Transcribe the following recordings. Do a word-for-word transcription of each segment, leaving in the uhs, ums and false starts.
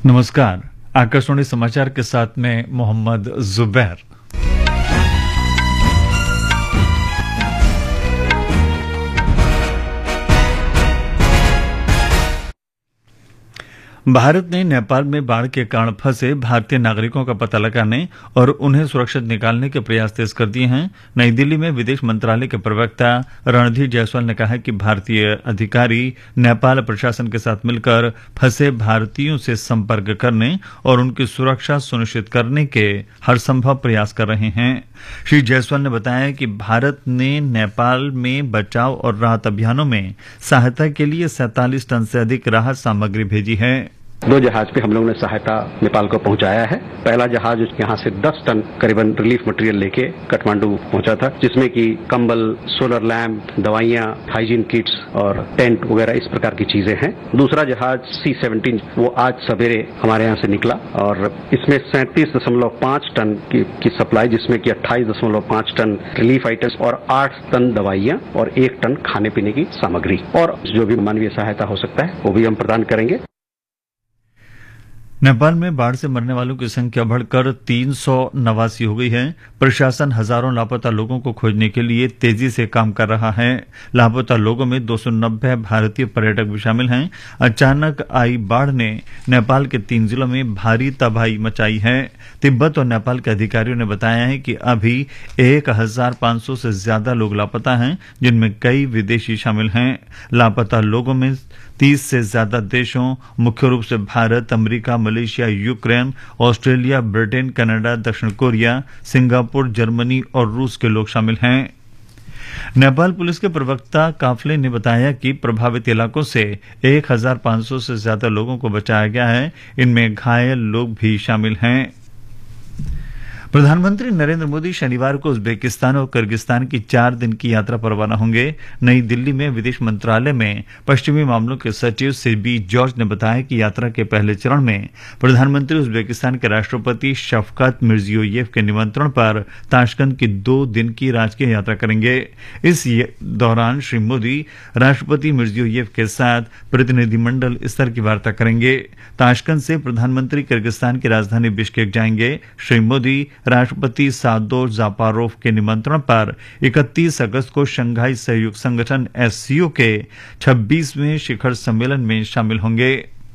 नमस्कार। आकाशवाणी समाचार के साथ में मोहम्मद जुबैर। भारत ने नेपाल में बाढ़ के कारण फंसे भारतीय नागरिकों का पता लगाने और उन्हें सुरक्षित निकालने के प्रयास तेज कर दिए हैं। नई दिल्ली में विदेश मंत्रालय के प्रवक्ता रणधीर जायसवाल ने कहा कि भारतीय अधिकारी नेपाल प्रशासन के साथ मिलकर फंसे भारतीयों से संपर्क करने और उनकी सुरक्षा सुनिश्चित करने के हर संभव प्रयास कर रहे हैं। श्री जायसवाल ने बताया कि भारत ने नेपाल में बचाव और राहत अभियानों में सहायता के लिए सैंतालीस टन से अधिक राहत सामग्री भेजी है। दो जहाज पे हम लोगों ने सहायता नेपाल को पहुंचाया है। पहला जहाज यहाँ से दस टन करीबन रिलीफ मटेरियल लेके काठमांडू पहुंचा था, जिसमें कि कंबल, सोलर लैंप, दवाइयां, हाइजीन किट्स और टेंट वगैरह इस प्रकार की चीजें हैं। दूसरा जहाज सी सेवनटीन वो आज सवेरे हमारे यहाँ से निकला और इसमें सैंतीस दशमलव पांच टन की, की सप्लाई, जिसमें कि अट्ठाईस दशमलव पांच टन रिलीफ आइटम्स और आठ टन दवाइयां और एक टन खाने पीने की सामग्री और जो भी मानवीय सहायता हो सकता है वो भी हम प्रदान करेंगे। नेपाल में बाढ़ से मरने वालों की संख्या बढ़कर तीन सौ नवासी हो गई है। प्रशासन हजारों लापता लोगों को खोजने के लिए तेजी से काम कर रहा है। लापता लोगों में दो सौ नब्बे भारतीय पर्यटक भी शामिल हैं। अचानक आई बाढ़ ने नेपाल के तीन जिलों में भारी तबाही मचाई है। तिब्बत और नेपाल के अधिकारियों ने बताया है कि अभी एक हजार पांच सौ से ज्यादा लोग लापता हैं, जिनमें कई विदेशी शामिल हैं। लापता लोगों में तीस से ज्यादा देशों, मुख्य रूप से Bharat, America, Malaysia, Ukraine, Australia, Britain, Canada, दक्षिण कोरिया, सिंगापुर, जर्मनी और रूस के लोग शामिल हैं। नेपाल पुलिस के प्रवक्ता काफले ने बताया कि प्रभावित इलाकों से एक हजार पांच सौ से ज्यादा लोगों को बचाया गया है। इनमें घायल लोग भी शामिल हैं। प्रधानमंत्री नरेंद्र मोदी शनिवार को उज्बेकिस्तान और किर्गिस्तान की चार दिन की यात्रा पर रवाना होंगे। नई दिल्ली में विदेश मंत्रालय में पश्चिमी मामलों के सचिव सीबी जॉर्ज ने बताया कि यात्रा के पहले चरण में प्रधानमंत्री उज्बेकिस्तान के राष्ट्रपति शफकत मिर्जियोयेव के निमंत्रण पर ताशकंद की दो दिन की राजकीय यात्रा करेंगे। इस दौरान श्री मोदी राष्ट्रपति मिर्जियोयेव के साथ प्रतिनिधिमंडल स्तर की वार्ता करेंगे। ताशकंद से प्रधानमंत्री किर्गिस्तान की राजधानी बिश्केक जाएंगे। श्री मोदी राष्ट्रपति सादोर जापारोव के निमंत्रण पर इकतीस अगस्त को शंघाई सहयोग संगठन एससीओ के छब्बीसवें शिखर सम्मेलन में शामिल होंगे।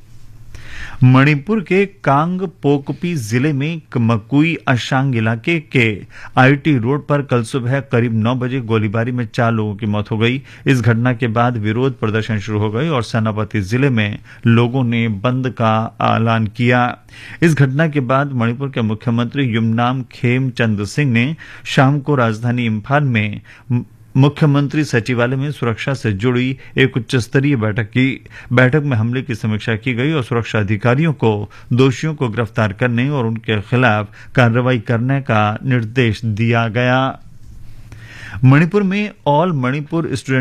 मणिपुर के कांग पोकपी जिले में मकुई अशांग इलाके के आईटी रोड पर कल सुबह करीब नौ बजे गोलीबारी में चार लोगों की मौत हो गई। इस घटना के बाद विरोध प्रदर्शन शुरू हो गए और सेनापति जिले में लोगों ने बंद का ऐलान किया। इस घटना के बाद मणिपुर के मुख्यमंत्री युमनाम खेमचंद सिंह ने शाम को राजधानी इम्फाल में मुख्यमंत्री सचिवालय में सुरक्षा से जुड़ी एक उच्च स्तरीय बैठक की। बैठक में हमले की समीक्षा की गई और सुरक्षा अधिकारियों को दोषियों को गिरफ्तार करने और उनके खिलाफ कार्रवाई करने का निर्देश दिया गया। मणिपुर में ऑल मणिपुर स्टूडेंट